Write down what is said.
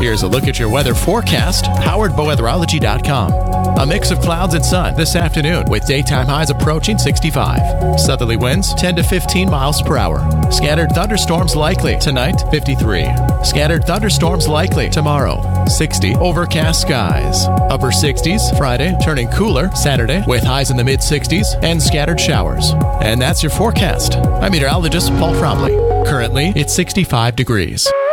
Here's a look at your weather forecast, powered by weatherology.com. A mix of clouds and sun this afternoon with daytime highs approaching 65. Southerly winds 10 to 15 miles per hour. Scattered thunderstorms likely tonight, 53. Scattered thunderstorms likely tomorrow, 60. Overcast skies. Upper 60s Friday, turning cooler Saturday with highs in the mid-60s and scattered showers. And that's your forecast. I'm meteorologist Paul Trombley. Currently, it's 65 degrees.